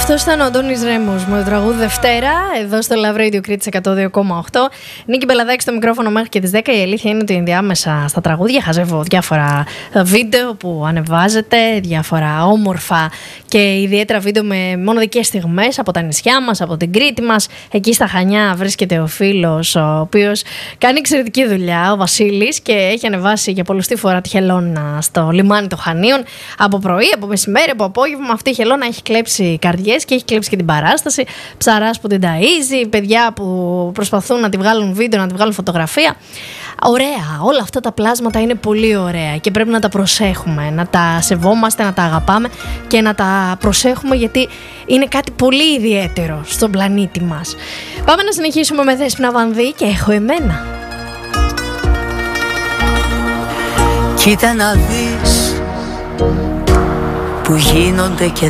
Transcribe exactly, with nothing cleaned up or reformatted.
Αυτός ήταν ο Αντώνης Ρέμος με το τραγούδι Δευτέρα, εδώ στο Love Radio Κρήτης εκατό δύο κόμμα οκτώ. Νίκη Μπελαδάκη στο μικρόφωνο μέχρι και τις δέκα. Η αλήθεια είναι ότι ενδιάμεσα στα τραγούδια χαζεύω διάφορα βίντεο που ανεβάζετε, διάφορα όμορφα και ιδιαίτερα βίντεο με μοναδικές στιγμές από τα νησιά μας, από την Κρήτη μας. Εκεί στα Χανιά βρίσκεται ο φίλος, ο οποίος κάνει εξαιρετική δουλειά, ο Βασίλης, και έχει ανεβάσει για πολλωστή φορά τη χελώνα στο λιμάνι των Χανίων. Από πρωί, από μεσημέρι, από απόγευμα, αυτή η χελώνα έχει κλέψει καρδιές και έχει κλέψει και την παράσταση. Ψαράς που την ταΐζει, παιδιά που προσπαθούν να τη βγάλουν βίντεο, να τη βγάλουν φωτογραφία. Ωραία, όλα αυτά τα πλάσματα είναι πολύ ωραία και πρέπει να τα προσέχουμε, να τα σεβόμαστε, να τα αγαπάμε και να τα προσέχουμε, γιατί είναι κάτι πολύ ιδιαίτερο στον πλανήτη μας. Πάμε να συνεχίσουμε με Δέσποινα Βανδύ και Έχω Εμένα. Κοίτα να δεις που γίνονται και